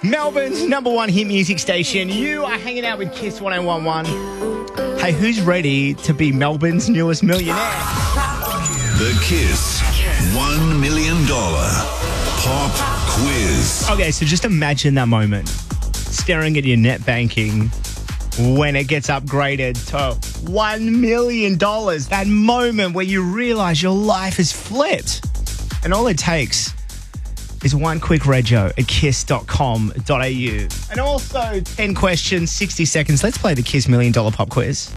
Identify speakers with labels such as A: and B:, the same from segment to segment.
A: Melbourne's number one hit music station. You are hanging out with Kiss 1011. Hey, who's ready to be Melbourne's newest millionaire?
B: The Kiss $1 million pop quiz.
A: Okay, so just imagine that moment. Staring at your net banking when it gets upgraded to $1 million. That moment where you realise your life has flipped. And all it takes is one quick rego at kiss.com.au. And also 10 questions, 60 seconds. Let's play the Kiss $1 million pop quiz.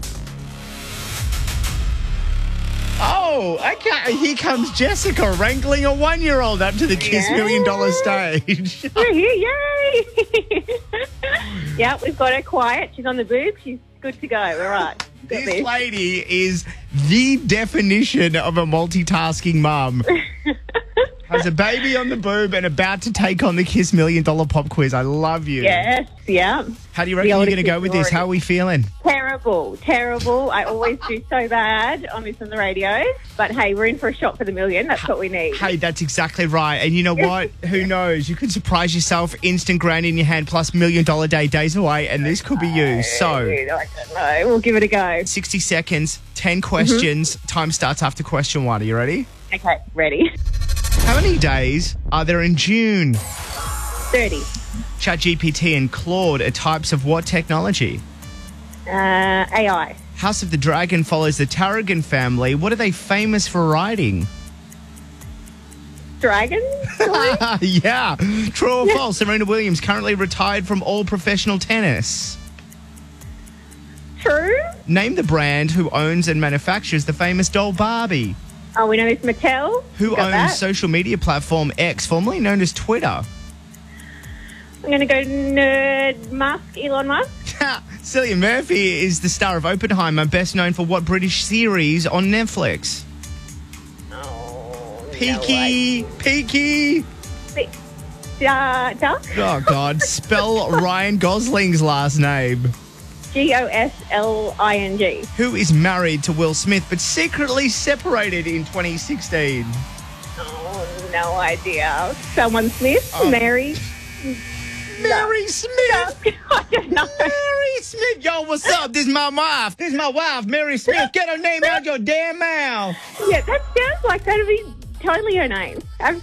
A: Oh, okay. Here comes Jessica wrangling a 1-year-old up to the Kiss $1 million stage.
C: Yay! Yeah, we've got her quiet. She's on the boob. She's good to go. All right.
A: This lady is the definition of a multitasking mum. Has a baby on the boob and about to take on the Kiss $1 million pop quiz. I love you.
C: Yes, yeah.
A: How do you reckon you're going to go with this? How are we feeling?
C: Terrible. I always do so bad on this on the radio. But hey, we're in for a shot for the million. That's what we need.
A: Hey, that's exactly right. And you know what? Who knows? You could surprise yourself. Instant grand in your hand plus $1 million day days away. And this could be you. So,
C: I don't know. We'll give it a go.
A: 60 seconds, 10 questions. Time starts after question 1. Are you ready?
C: Okay, ready.
A: How many days are there in June?
C: 30.
A: ChatGPT and Claude are types of what technology?
C: AI.
A: House of the Dragon follows the Tarragon family. What are they famous for riding?
C: Dragon?
A: Yeah. True or false? Serena Williams currently retired from all professional tennis.
C: True.
A: Name the brand who owns and manufactures the famous doll Barbie.
C: Oh, we know it's Mattel.
A: Who owns social media platform X, formerly known as Twitter?
C: I'm going to go Nerd Musk, Elon Musk.
A: Cillian Murphy is the star of Oppenheimer, best known for what British series on Netflix?
C: Oh,
A: Peaky.
C: Duck?
A: Oh, God. Spell Ryan Gosling's last name.
C: Gosling.
A: Who is married to Will Smith but secretly separated in 2016?
C: Oh, no idea. Someone Smith? Mary
A: Smith.
C: I don't know.
A: Mary Smith. Yo, what's up? This is my wife. Mary Smith. Get her name out your damn mouth.
C: Yeah, that sounds like that'd be totally her name.